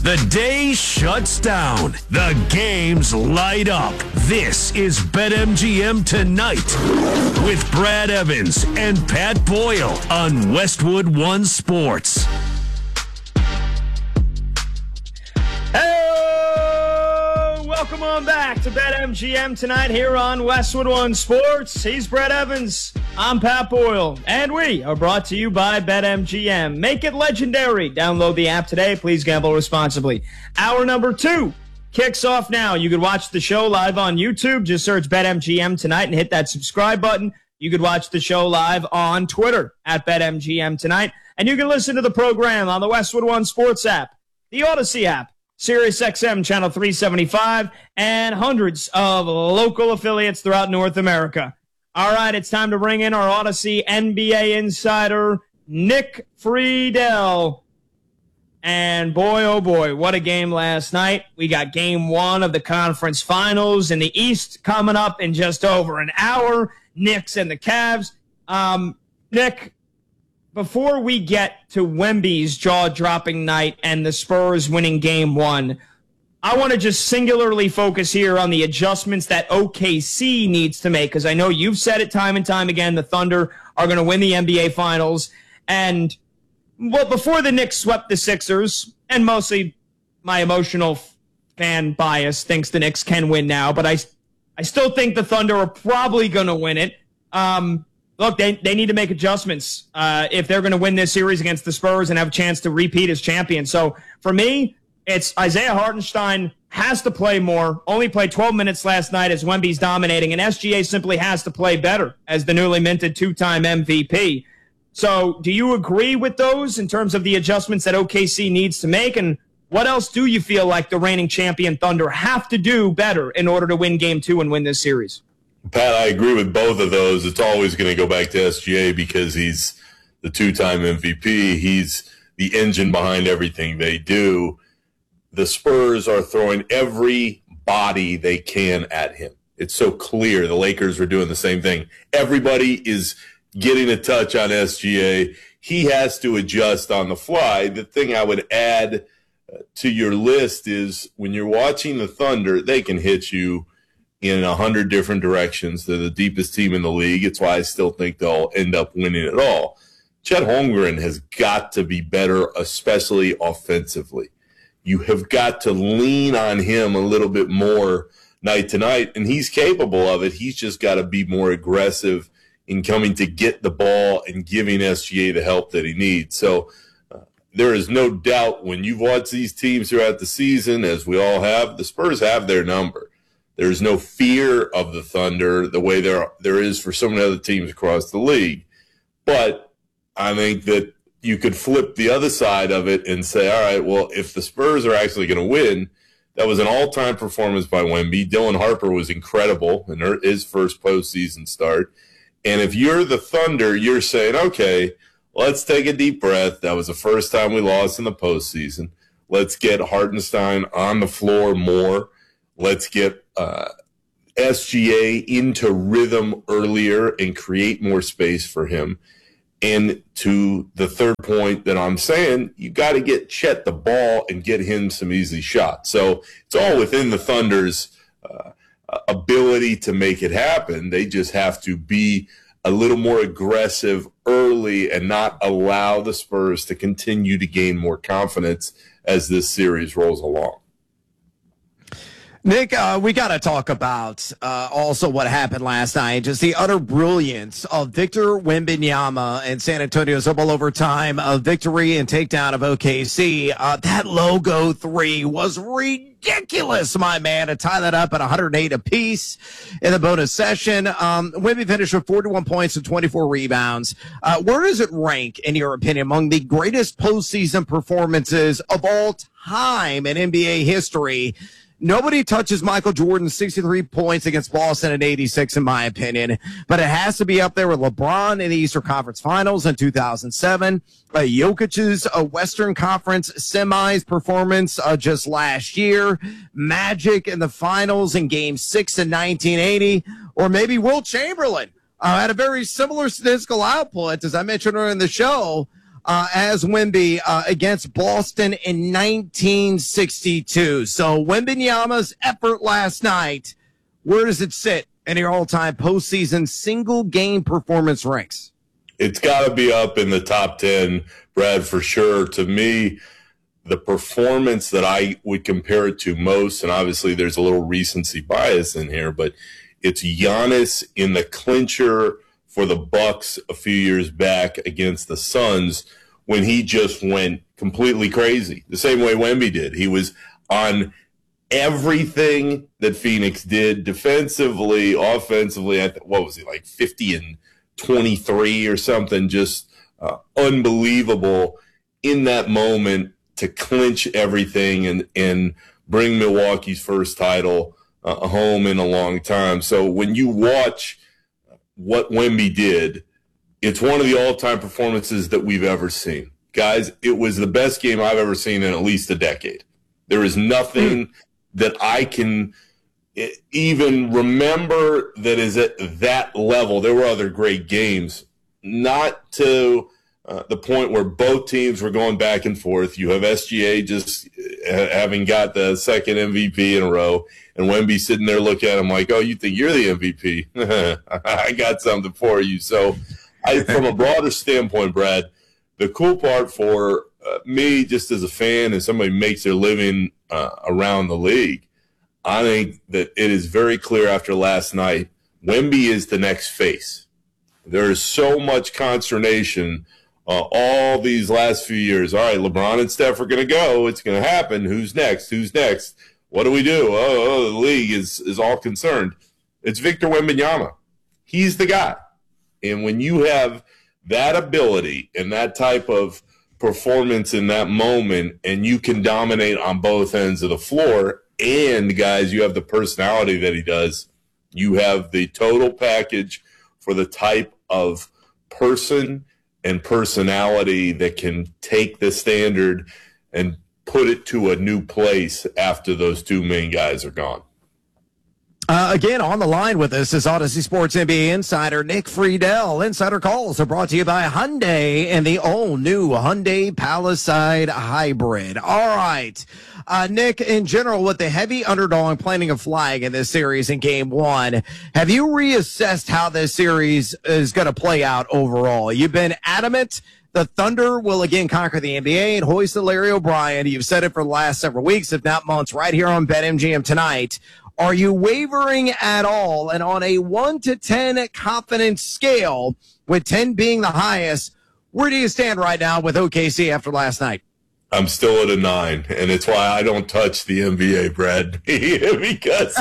The day shuts down. The games light up. This is BetMGM Tonight with Brad Evans and Pat Boyle on Westwood One Sports. Hey, welcome on back to BetMGM Tonight here on Westwood One Sports. He's Brad Evans. I'm Pat Boyle, and we are brought to you by BetMGM. Make it legendary. Download the app today. Please gamble responsibly. Hour number 2 kicks off now. You can watch the show live on YouTube. Just search BetMGM Tonight and hit that subscribe button. You can watch the show live on Twitter at BetMGM Tonight. And you can listen to the program on the Westwood One Sports app, the Odyssey app, SiriusXM Channel 375, and hundreds of local affiliates throughout North America. All right, it's time to bring in our Odyssey NBA insider, Nick Friedel. And boy, oh boy, what a game last night. We got game 1 of the conference finals in the East coming up in just over an hour. Knicks and the Cavs. Nick, before we get to Wemby's jaw-dropping night and the Spurs winning game 1, I want to just singularly focus here on the adjustments that OKC needs to make, because I know you've said it time and time again, the Thunder are going to win the NBA Finals. And well, before the Knicks swept the Sixers, and mostly my emotional fan bias thinks the Knicks can win now, but I still think the Thunder are probably going to win it. Look, they need to make adjustments if they're going to win this series against the Spurs and have a chance to repeat as champions. So for me, it's Isaiah Hartenstein has to play more. Only played 12 minutes last night as Wemby's dominating, and SGA simply has to play better as the newly minted 2-time MVP. So do you agree with those in terms of the adjustments that OKC needs to make? And what else do you feel like the reigning champion Thunder have to do better in order to win game 2 and win this series? Pat, I agree with both of those. It's always going to go back to SGA because he's the 2-time MVP. He's the engine behind everything they do. The Spurs are throwing every body they can at him. It's so clear. The Lakers were doing the same thing. Everybody is getting a touch on SGA. He has to adjust on the fly. The thing I would add to your list is when you're watching the Thunder, they can hit you in 100 different directions. They're the deepest team in the league. It's why I still think they'll end up winning it all. Chet Holmgren has got to be better, especially offensively. You have got to lean on him a little bit more night to night, and he's capable of it. He's just got to be more aggressive in coming to get the ball and giving SGA the help that he needs. So there is no doubt when you've watched these teams throughout the season, as we all have, the Spurs have their number. There's no fear of the Thunder the way there is for so many other teams across the league. But I think that you could flip the other side of it and say, all right, well, if the Spurs are actually going to win, that was an all-time performance by Wemby. Dylan Harper was incredible in his first postseason start. And if you're the Thunder, you're saying, okay, let's take a deep breath. That was the first time we lost in the postseason. Let's get Hartenstein on the floor more. Let's get SGA into rhythm earlier and create more space for him. And to the third point that I'm saying, you got to get Chet the ball and get him some easy shots. So it's all within the Thunder's ability to make it happen. They just have to be a little more aggressive early and not allow the Spurs to continue to gain more confidence as this series rolls along. Nick, we got to talk about also what happened last night, just the utter brilliance of Victor Wembanyama and San Antonio's double overtime victory and takedown of OKC. That logo 3 was ridiculous, my man, to tie that up at 108 apiece in the bonus session. Wemby finished with 41 points and 24 rebounds. Where does it rank, in your opinion, among the greatest postseason performances of all time in NBA history? Nobody touches Michael Jordan's 63 points against Boston in 86, in my opinion. But it has to be up there with LeBron in the Eastern Conference Finals in 2007, Jokic's Western Conference semis performance just last year, Magic in the finals in Game 6 in 1980, or maybe Wilt Chamberlain had a very similar statistical output, as I mentioned earlier in the show, as Wemby against Boston in 1962. So Wembanyama's effort last night, where does it sit in your all-time postseason single-game performance ranks? It's got to be up in the top 10, Brad, for sure. To me, the performance that I would compare it to most, and obviously there's a little recency bias in here, but it's Giannis in the clincher for the Bucks a few years back against the Suns when he just went completely crazy, the same way Wemby did. He was on everything that Phoenix did defensively, offensively. What was he, like 50 and 23 or something? Just unbelievable in that moment to clinch everything and bring Milwaukee's first title home in a long time. So when you watch what Wemby did, it's one of the all-time performances that we've ever seen. Guys, it was the best game I've ever seen in at least a decade. There is nothing that I can even remember that is at that level. There were other great games, not to the point where both teams were going back and forth. You have SGA just having got the second MVP in a row, and Wemby sitting there looking at him like, oh, you think you're the MVP? I got something for you. So from a broader standpoint, Brad, the cool part for me, just as a fan and somebody who makes their living around the league, I think that it is very clear after last night, Wemby is the next face. There is so much consternation all these last few years. All right, LeBron and Steph are going to go. It's going to happen. Who's next? Who's next? What do we do? Oh, the league is all concerned. It's Victor Wembanyama. He's the guy. And when you have that ability and that type of performance in that moment, and you can dominate on both ends of the floor, and, guys, you have the personality that he does, you have the total package for the type of person and personality that can take the standard and put it to a new place after those two main guys are gone. Again, on the line with us is Odyssey Sports NBA insider Nick Friedel. Insider calls are brought to you by Hyundai and the all-new Hyundai Palisade Hybrid. All right. Nick, in general, with the heavy underdog planting a flag in this series in Game 1, have you reassessed how this series is going to play out overall? You've been adamant the Thunder will again conquer the NBA and hoist the Larry O'Brien. You've said it for the last several weeks, if not months, right here on BetMGM tonight. Are you wavering at all? And on a 1 to 10 confidence scale, with 10 being the highest, where do you stand right now with OKC after last night? I'm still at a 9, and it's why I don't touch the NBA, Brad, because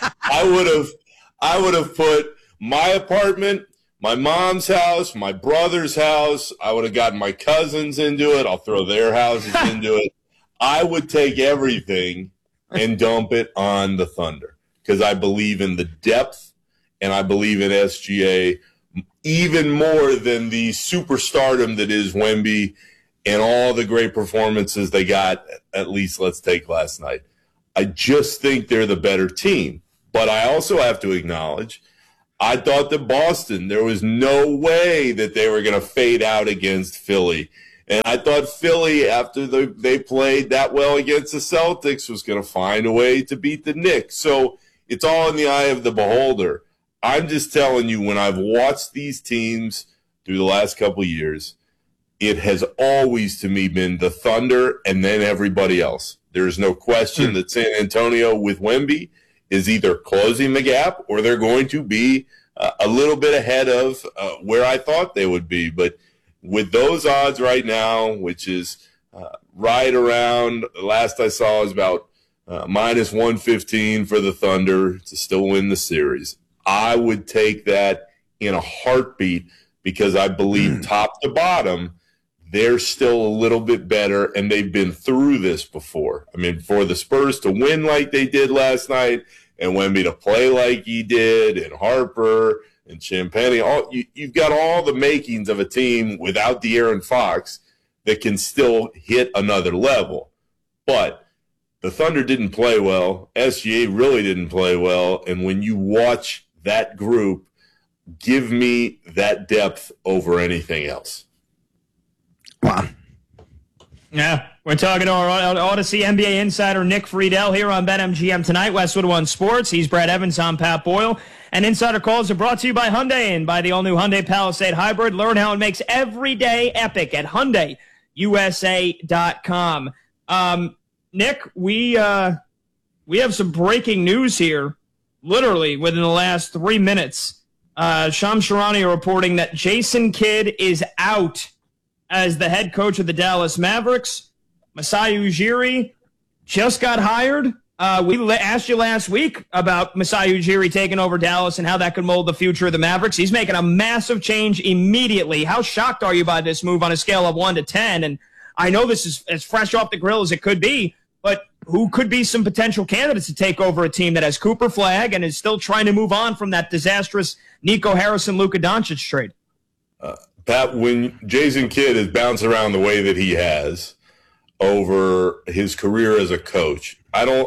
I would have put my apartment, my mom's house, my brother's house. I would have gotten my cousins into it. I'll throw their houses into it. I would take everything and dump it on the Thunder, because I believe in the depth and I believe in SGA even more than the superstardom that is Wemby and all the great performances they got, at least let's take last night. I just think they're the better team. But I also have to acknowledge, I thought that Boston, there was no way that they were going to fade out against Philly. And I thought Philly, after they played that well against the Celtics, was going to find a way to beat the Knicks. So it's all in the eye of the beholder. I'm just telling you, when I've watched these teams through the last couple of years, it has always, to me, been the Thunder and then everybody else. There's no question that San Antonio with Wemby is either closing the gap or they're going to be a little bit ahead of where I thought they would be. But with those odds right now, which is right around, last I saw is about minus 115 for the Thunder to still win the series, I would take that in a heartbeat, because I believe top to bottom, they're still a little bit better, and they've been through this before. I mean, for the Spurs to win like they did last night and Wemby to play like he did, and Harper and Champagnie, you've got all the makings of a team without De'Aaron Fox that can still hit another level. But the Thunder didn't play well. SGA really didn't play well. And when you watch that group, give me that depth over anything else. Wow. Yeah, we're talking to our Odyssey NBA insider Nick Friedel here on BetMGM tonight, Westwood One Sports. He's Brad Evans, I'm Pat Boyle. And Insider Calls are brought to you by Hyundai and by the all-new Hyundai Palisade Hybrid. Learn how it makes every day epic at HyundaiUSA.com. Nick, we have some breaking news here, literally within the last 3 minutes. Shams Charania reporting that Jason Kidd is out as the head coach of the Dallas Mavericks. Masai Ujiri just got hired. We asked you last week about Masai Ujiri taking over Dallas and how that could mold the future of the Mavericks. He's making a massive change immediately. How shocked are you by this move on a scale of 1 to 10? And I know this is as fresh off the grill as it could be, but who could be some potential candidates to take over a team that has Cooper Flagg and is still trying to move on from that disastrous Nico Harrison-Luka Doncic trade? Pat, when Jason Kidd has bounced around the way that he has over his career as a coach,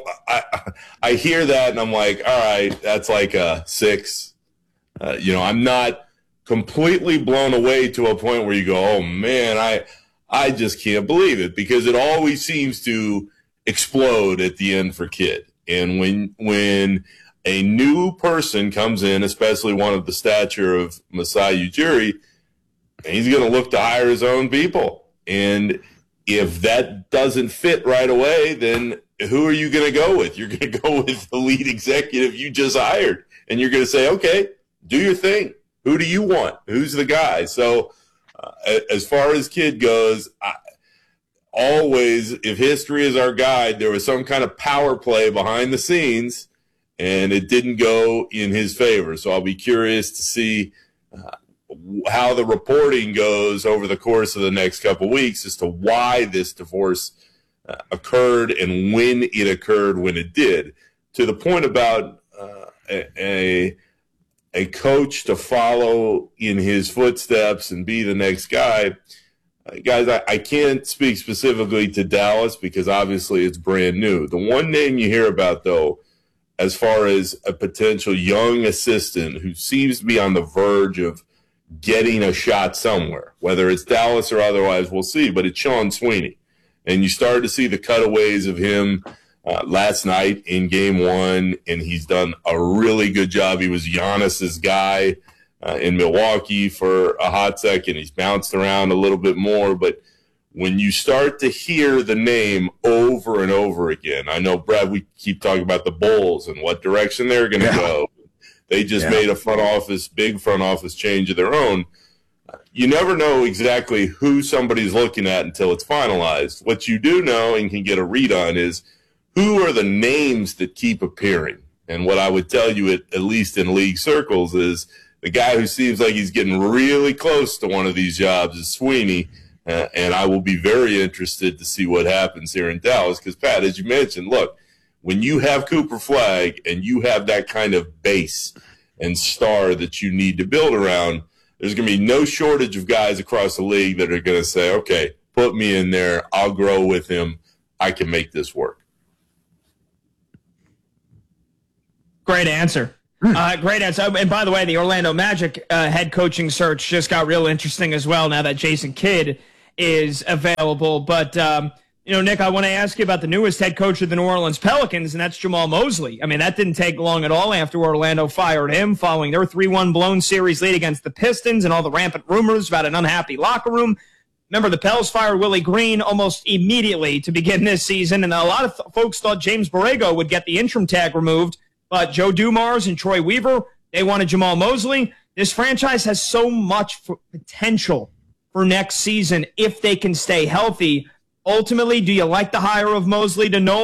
I hear that and I'm like, all right, that's like a 6. I'm not completely blown away to a point where you go, oh man, I just can't believe it, because it always seems to explode at the end for Kidd. And when a new person comes in, especially one of the stature of Masai Ujiri, he's going to look to hire his own people. And if that doesn't fit right away, then who are you going to go with? You're going to go with the lead executive you just hired. And you're going to say, okay, do your thing. Who do you want? Who's the guy? So as far as Kidd goes, always, if history is our guide, there was some kind of power play behind the scenes, and it didn't go in his favor. So I'll be curious to see how the reporting goes over the course of the next couple of weeks as to why this divorce occurred and when it occurred when it did. To the point about a coach to follow in his footsteps and be the next guy, guys, I can't speak specifically to Dallas because obviously it's brand new. The one name you hear about, though, as far as a potential young assistant who seems to be on the verge of getting a shot somewhere, whether it's Dallas or otherwise, we'll see, but it's Sean Sweeney. And you started to see the cutaways of him last night in game 1, and he's done a really good job. He was Giannis's guy in Milwaukee for a hot second. He's bounced around a little bit more, but when you start to hear the name over and over again, I know, Brad, we keep talking about the Bulls and what direction they're going to go. They just made a big front office change of their own. You never know exactly who somebody's looking at until it's finalized. What you do know and can get a read on is who are the names that keep appearing. And what I would tell you, at least in league circles, is the guy who seems like he's getting really close to one of these jobs is Sweeney. And I will be very interested to see what happens here in Dallas because, Pat, as you mentioned, look, when you have Cooper Flagg and you have that kind of base and star that you need to build around, there's going to be no shortage of guys across the league that are going to say, okay, put me in there. I'll grow with him. I can make this work. Great answer. Great answer. And by the way, the Orlando Magic head coaching search just got real interesting as well now that Jason Kidd is available. But, Nick, I want to ask you about the newest head coach of the New Orleans Pelicans, and that's Jamal Mosley. I mean, that didn't take long at all after Orlando fired him following their 3-1 blown series lead against the Pistons and all the rampant rumors about an unhappy locker room. Remember, the Pels fired Willie Green almost immediately to begin this season, and a lot of folks thought James Borrego would get the interim tag removed. But Joe Dumars and Troy Weaver, they wanted Jamal Mosley. This franchise has so much potential for next season if they can stay healthy. Ultimately, do you like the hire of Mosley to know